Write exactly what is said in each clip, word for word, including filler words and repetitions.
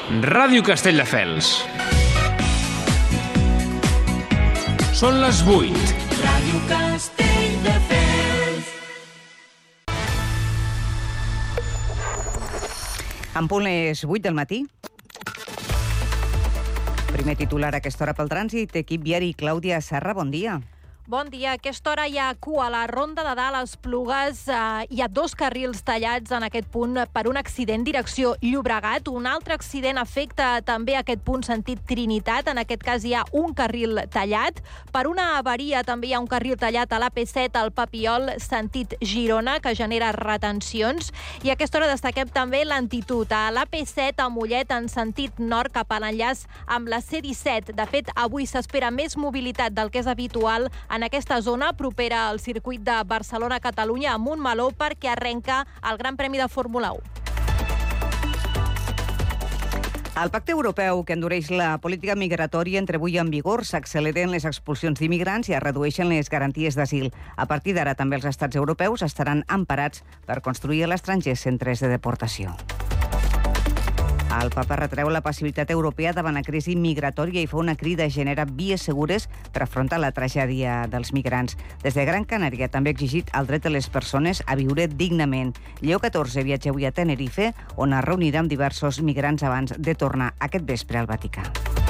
Ràdio Castelldefels. Són les vuit. Ràdio Castelldefels. En punt les vuit del matí. Primer titular a aquesta hora pel trànsit. Equip viari, Clàudia Serra, bon dia. Bon dia. A aquesta hora hi ha cua a la Ronda de Dalt, a Esplugues. Eh, hi ha dos carrils tallats en aquest punt per un accident direcció Llobregat. Un altre accident afecta també aquest punt sentit Trinitat. En aquest cas hi ha un carril tallat. Per una avaria també hi ha un carril tallat a l'A P set al Papiol sentit Girona, que genera retencions. I a aquesta hora destaquem també l'antitud. A l'A P set a Mollet en sentit nord cap a l'enllaç amb la C disset. De fet, avui s'espera més mobilitat del que és habitual en aquesta zona propera al circuit de Barcelona-Catalunya a Montmeló, perquè arrenca el Gran Premi de Fórmula u. El pacte europeu que endureix la política migratòria entre avui en vigor, s'acceleren les expulsions d'immigrants i es redueixen les garanties d'asil. A partir d'ara també els estats europeus estaran emparats per construir a l'estranger centres de deportació. El papa retreu la passivitat europea davant la crisi migratòria i fa una crida a generar vies segures per afrontar la tragèdia dels migrants. Des de Gran Canària també ha exigit el dret de les persones a viure dignament. Lleó catorze viatja avui a Tenerife, on es reunirà amb diversos migrants abans de tornar aquest vespre al Vaticà.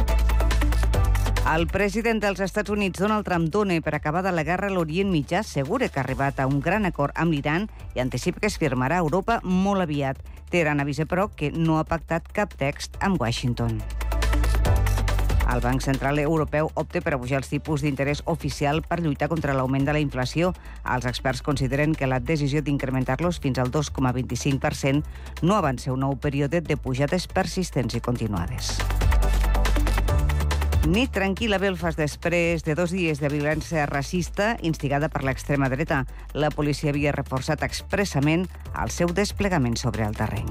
El president dels Estats Units, Donald Trump, dona per acabada la guerra a l'Orient Mitjà, assegura que ha arribat a un gran acord amb l'Iran i anticipa que es firmarà a Europa molt aviat. Teheran avisa, però, que no ha pactat cap text amb Washington. El Banc Central Europeu opta per apujar els tipus d'interès oficial per lluitar contra l'augment de la inflació. Els experts consideren que la decisió d'incrementar-los fins al dos coma vint-i-cinc per cent no avança un nou període de pujades persistents i continuades. Nit tranquil·la a Belfast després de dos dies de violència racista instigada per l'extrema dreta. La policia havia reforçat expressament el seu desplegament sobre el terreny.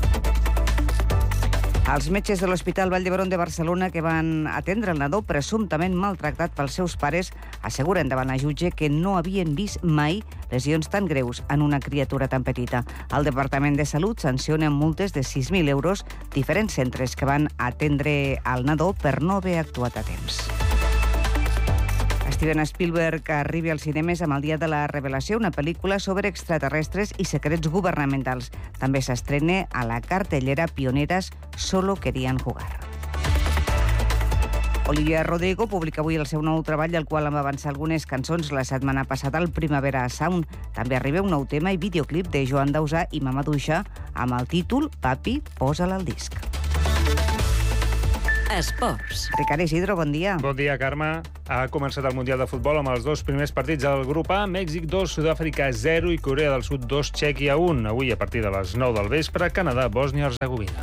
Els metges de l'Hospital Vall d'Hebron de Barcelona que van atendre el nadó presumptament maltractat pels seus pares asseguren davant la jutge que no havien vist mai lesions tan greus en una criatura tan petita. El Departament de Salut sanciona multes de sis mil euros diferents centres que van atendre el nadó per no haver actuat a temps. Steven Spielberg arriba als cinemes amb el dia de la revelació, una pel·lícula sobre extraterrestres i secrets governamentals. També s'estrena a la cartellera Pioneras Solo Querían Jugar. Olivia Rodrigo publica avui el seu nou treball, del qual va avançar algunes cançons la setmana passada al Primavera Sound. També arriba un nou tema i videoclip de Joan Dausà i Mamadouxa amb el títol Papi, posa'l al disc. Esports. Ricard Isidro, bon dia. Bon dia, Carme. Ha començat el Mundial de Futbol amb els dos primers partits del grup A. Mèxic dos, Sud-àfrica zero i Corea del Sud dos, Txèquia un. Avui, a partir de les nou del vespre, Canadà, Bòsnia-Hercegovina.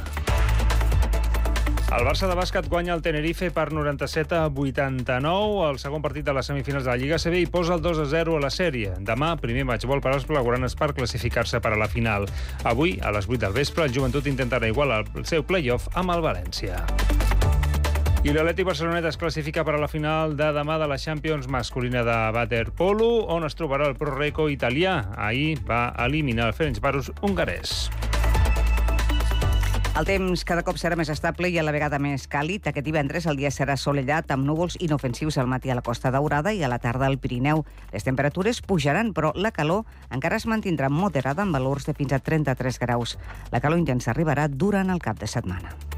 El Barça de bàsquet guanya el Tenerife per noranta-set a vuitanta-nou. El segon partit de les semifinals de la Lliga A C B i posa el dos a zero a la sèrie. Demà, primer matchball per als blaugranes per classificar-se per a la final. Avui, a les vuit del vespre, el Joventut intentarà igualar el seu play-off amb el València. I l'Atlètic Barceloneta es classifica per a la final de demà de la Champions masculina de waterpolo, on es trobarà el Proreco italià. Ahir va eliminar el Ferencváros hongarès. El temps cada cop serà més estable i a la vegada més càlid. Aquest divendres el dia serà assolellat amb núvols inofensius al matí a la Costa Daurada i a la tarda al Pirineu. Les temperatures pujaran, però la calor encara es mantindrà moderada amb valors de fins a trenta-tres graus. La calor intensa arribarà durant el cap de setmana.